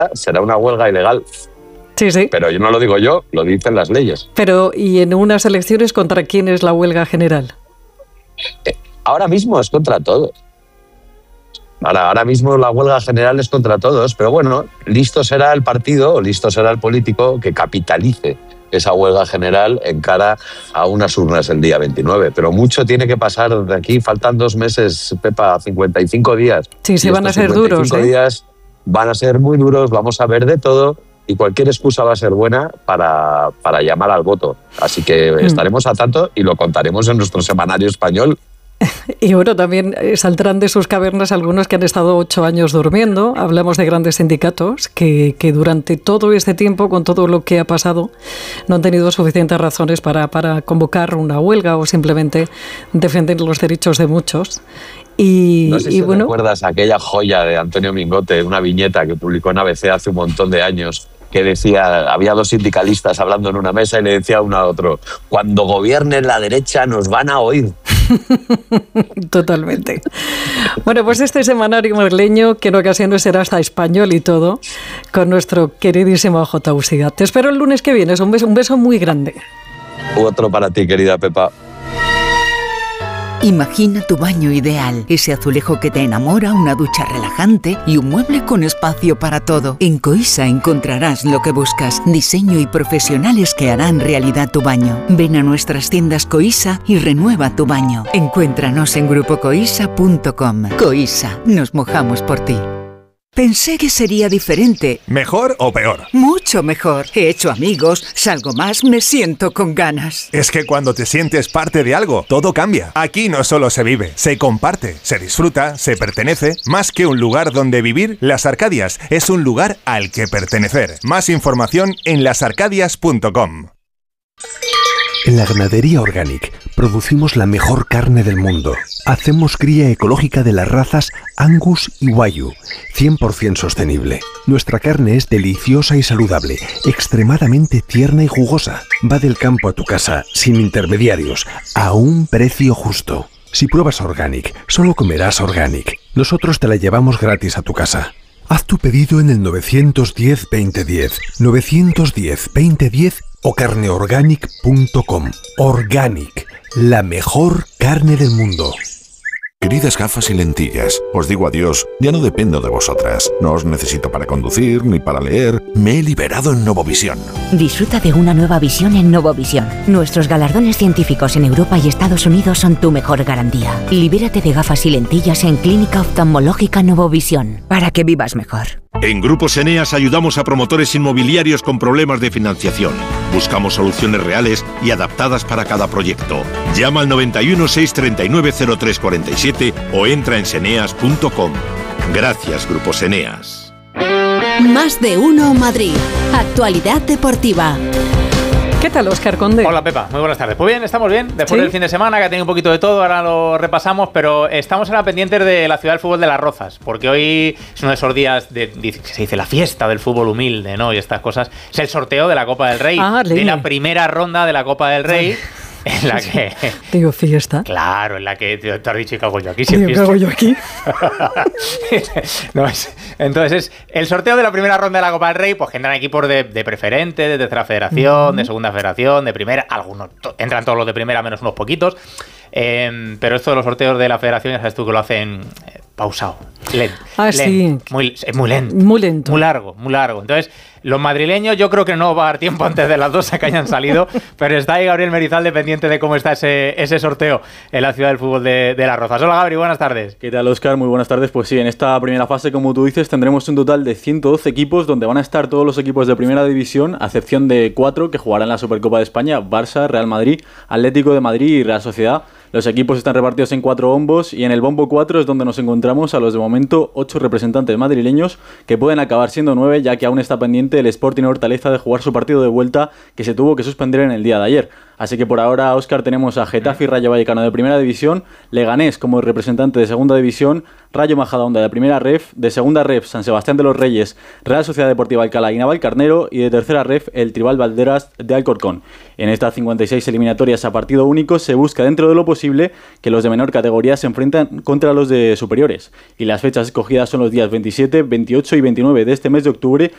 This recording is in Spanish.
será una huelga ilegal. Sí. Pero yo no lo digo yo, lo dicen las leyes. Pero, ¿y en unas elecciones contra quién es la huelga general? Ahora mismo es contra todos. Ahora mismo la huelga general es contra todos, pero bueno, listo será el partido o listo será el político que capitalice esa huelga general en cara a unas urnas el día 29. Pero mucho tiene que pasar de aquí, faltan 2 meses, Pepa, 55 días. Sí, van a ser duros. 55 días van a ser muy duros, vamos a ver de todo y cualquier excusa va a ser buena para llamar al voto. Así que estaremos a tanto y lo contaremos en nuestro semanario español. Y bueno, también saldrán de sus cavernas algunos que han estado 8 años durmiendo. Hablamos de grandes sindicatos que durante todo este tiempo, con todo lo que ha pasado, no han tenido suficientes razones para convocar una huelga o simplemente defender los derechos de muchos. No sé si recuerdas aquella joya de Antonio Mingote, una viñeta que publicó en ABC hace un montón de años, que decía, había 2 sindicalistas hablando en una mesa y le decía uno a otro, cuando gobierne la derecha nos van a oír. Totalmente. Bueno, pues este semanario madrileño, que en ocasiones será hasta español y todo, con nuestro queridísimo J. Usiga. Te espero el lunes que viene. Un beso muy grande. Otro para ti, querida Pepa. Imagina tu baño ideal, ese azulejo que te enamora, una ducha relajante y un mueble con espacio para todo. En Coisa encontrarás lo que buscas, diseño y profesionales que harán realidad tu baño. Ven a nuestras tiendas Coisa y renueva tu baño. Encuéntranos en grupocoisa.com. Coisa, nos mojamos por ti. Pensé que sería diferente. ¿Mejor o peor? Mucho mejor. He hecho amigos, salgo más, me siento con ganas. Es que cuando te sientes parte de algo, todo cambia. Aquí no solo se vive, se comparte, se disfruta, se pertenece. Más que un lugar donde vivir, Las Arcadias es un lugar al que pertenecer. Más información en lasarcadias.com. En la Ganadería Organic producimos la mejor carne del mundo. Hacemos cría ecológica de las razas Angus y Wagyu, 100% sostenible. Nuestra carne es deliciosa y saludable, extremadamente tierna y jugosa. Va del campo a tu casa, sin intermediarios, a un precio justo. Si pruebas Organic, solo comerás Organic. Nosotros te la llevamos gratis a tu casa. Haz tu pedido en el 910-2010, 910-2010 o carneorganic.com. Organic, la mejor carne del mundo. Queridas gafas y lentillas, os digo adiós, ya no dependo de vosotras. No os necesito para conducir ni para leer. Me he liberado en Novovisión. Disfruta de una nueva visión en Novovisión. Nuestros galardones científicos en Europa y Estados Unidos son tu mejor garantía. Libérate de gafas y lentillas en Clínica Oftalmológica Novovisión, para que vivas mejor. En Grupos Eneas ayudamos a promotores inmobiliarios con problemas de financiación. Buscamos soluciones reales y adaptadas para cada proyecto. Llama al 91 639 0347 o entra en seneas.com. Gracias, Grupos Eneas. Más de uno Madrid. Actualidad deportiva. ¿Qué tal, Óscar Conde? Hola, Pepa. Muy buenas tardes. Pues bien, estamos bien. Después del fin de semana, que ha tenido un poquito de todo, ahora lo repasamos, pero estamos ahora pendientes de la ciudad del fútbol de Las Rozas, porque hoy es uno de esos días que se dice la fiesta del fútbol humilde, ¿no? Y estas cosas. Es el sorteo de la Copa del Rey, de la primera ronda de la Copa del Rey. En la que... Digo, fiesta. Claro, en la que te has dicho, ¿qué hago yo aquí? ¿Qué hago yo aquí? No, entonces, es el sorteo de la primera ronda de la Copa del Rey, pues que entran equipos de preferente, de tercera federación, de segunda federación, de primera, algunos, entran todos los de primera menos unos poquitos, pero esto de los sorteos de la federación, ya sabes tú que lo hacen pausado, lento. Sí. Es muy lento. Muy lento. Muy largo. Entonces, los madrileños, yo creo que no va a dar tiempo antes de las 12 que hayan salido, pero está ahí Gabriel Merizalde pendiente de cómo está ese sorteo en la ciudad del fútbol de Las Rozas. Hola, Gabri, buenas tardes. ¿Qué tal, Óscar? Muy buenas tardes. Pues sí, en esta primera fase, como tú dices, tendremos un total de 112 equipos, donde van a estar todos los equipos de primera división, a excepción de 4 que jugarán la Supercopa de España: Barça, Real Madrid, Atlético de Madrid y Real Sociedad. Los equipos están repartidos en 4 bombos y en el bombo 4 es donde nos encontramos a los de momento 8 representantes madrileños, que pueden acabar siendo 9, ya que aún está pendiente el Sporting Hortaleza de jugar su partido de vuelta, que se tuvo que suspender en el día de ayer. Así que por ahora, Óscar, tenemos a Getafe y Rayo Vallecano de primera división, Leganés como representante de segunda división, Rayo Majadahonda de primera ref, de segunda ref San Sebastián de los Reyes, Real Sociedad Deportiva Alcalá y Navalcarnero, y de tercera ref el Tribal Valderas de Alcorcón. En estas 56 eliminatorias a partido único se busca, dentro de lo posible, que los de menor categoría se enfrentan contra los de superiores, y las fechas escogidas son los días 27, 28 y 29 de este mes de octubre,